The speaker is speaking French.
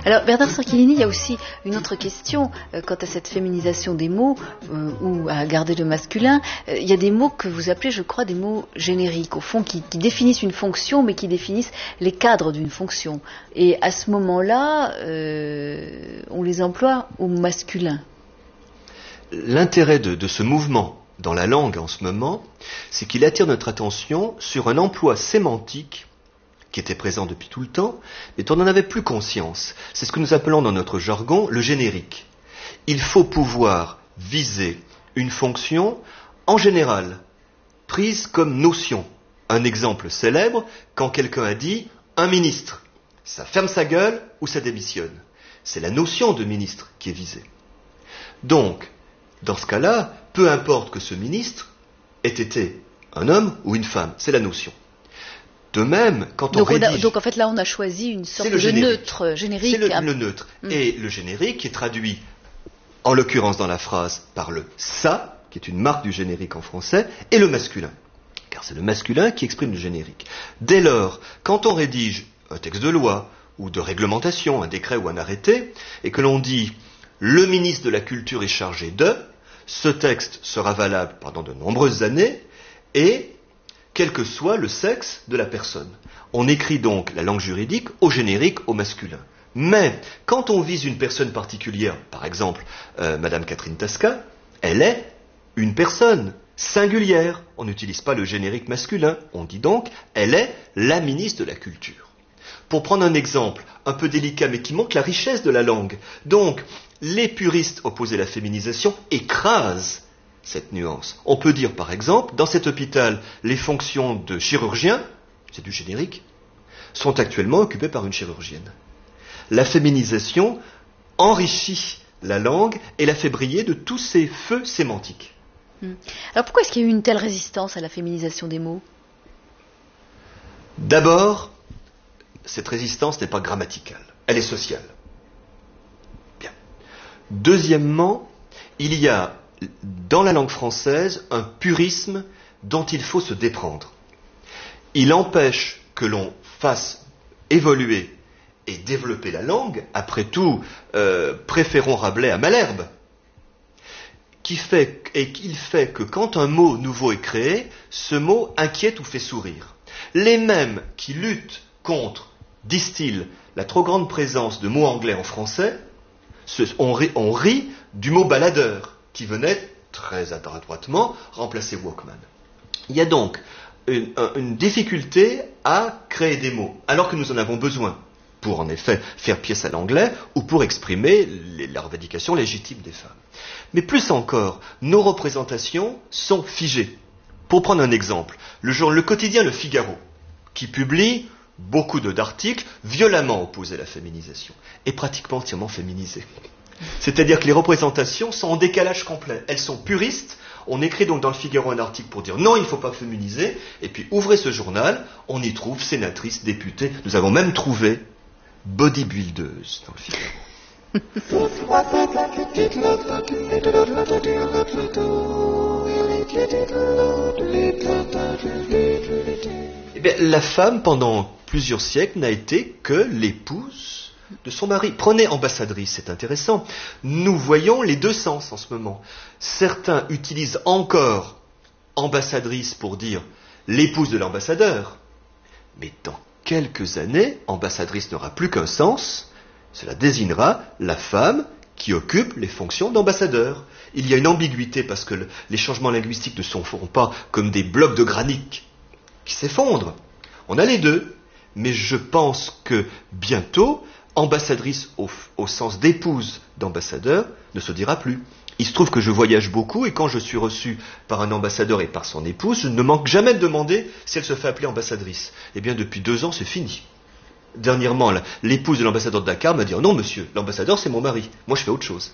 Alors Bernard Sanchilini, il y a aussi une autre question quant à cette féminisation des mots ou à garder le masculin. Il y a des mots que vous appelez, je crois, des mots génériques, au fond, qui définissent une fonction, mais qui définissent les cadres d'une fonction. Et à ce moment-là, on les emploie au masculin. L'intérêt de ce mouvement dans la langue en ce moment, c'est qu'il attire notre attention sur un emploi sémantique qui était présent depuis tout le temps, mais dont on n'en avait plus conscience. C'est ce que nous appelons dans notre jargon le générique. Il faut pouvoir viser une fonction en général, prise comme notion. Un exemple célèbre, quand quelqu'un a dit « un ministre », ça ferme sa gueule ou ça démissionne. C'est la notion de ministre qui est visée. Donc, dans ce cas-là, peu importe que ce ministre ait été un homme ou une femme, c'est la notion. De même, quand on rédige... Donc en fait là on a choisi une sorte de neutre générique. C'est le neutre. Et le générique est traduit, en l'occurrence dans la phrase, par le « ça », qui est une marque du générique en français, et le masculin. Car c'est le masculin qui exprime le générique. Dès lors, quand on rédige un texte de loi, ou de réglementation, un décret ou un arrêté, et que l'on dit « le ministre de la Culture est chargé de », ce texte sera valable pendant de nombreuses années, et quel que soit le sexe de la personne. On écrit donc la langue juridique au générique, au masculin. Mais, quand on vise une personne particulière, par exemple, Madame Catherine Tasca, elle est une personne singulière. On n'utilise pas le générique masculin. On dit donc, elle est la ministre de la Culture. Pour prendre un exemple un peu délicat, mais qui montre la richesse de la langue. Donc, les puristes opposés à la féminisation écrasent cette nuance. On peut dire, par exemple, dans cet hôpital, les fonctions de chirurgien, c'est du générique, sont actuellement occupées par une chirurgienne. La féminisation enrichit la langue et la fait briller de tous ces feux sémantiques. Alors pourquoi est-ce qu'il y a eu une telle résistance à la féminisation des mots ? D'abord, cette résistance n'est pas grammaticale, elle est sociale. Bien. Deuxièmement, il y a dans la langue française un purisme dont il faut se déprendre. Il empêche que l'on fasse évoluer et développer la langue, après tout, préférons Rabelais à Malherbe, qu'il fait que quand un mot nouveau est créé, ce mot inquiète ou fait sourire. Les mêmes qui luttent contre, disent-ils, la trop grande présence de mots anglais en français, on rit du mot baladeur, qui venait, très adroitement, remplacer Walkman. Il y a donc une difficulté à créer des mots, alors que nous en avons besoin, pour en effet faire pièce à l'anglais, ou pour exprimer la revendication légitime des femmes. Mais plus encore, nos représentations sont figées. Pour prendre un exemple, le quotidien Le Figaro, qui publie beaucoup d'articles violemment opposés à la féminisation, est pratiquement entièrement féminisé. C'est-à-dire que les représentations sont en décalage complet. Elles sont puristes. On écrit donc dans le Figaro un article pour dire non, il ne faut pas féminiser. Et puis ouvrez ce journal, on y trouve sénatrices, députées. Nous avons même trouvé bodybuildeuse dans le Figaro. Eh bien, la femme, pendant plusieurs siècles, n'a été que l'épouse de son mari. Prenez ambassadrice, c'est intéressant. Nous voyons les deux sens en ce moment. Certains utilisent encore ambassadrice pour dire l'épouse de l'ambassadeur. Mais dans quelques années, ambassadrice n'aura plus qu'un sens. Cela désignera la femme qui occupe les fonctions d'ambassadeur. Il y a une ambiguïté parce que les changements linguistiques ne se font pas comme des blocs de granit qui s'effondrent. On a les deux. Mais je pense que bientôt, ambassadrice au sens d'épouse d'ambassadeur ne se dira plus. Il se trouve que je voyage beaucoup et quand je suis reçu par un ambassadeur et par son épouse, je ne manque jamais de demander si elle se fait appeler ambassadrice. Eh bien, depuis 2 ans, c'est fini. Dernièrement, l'épouse de l'ambassadeur de Dakar m'a dit « Non, monsieur, l'ambassadeur, c'est mon mari. Moi, je fais autre chose. »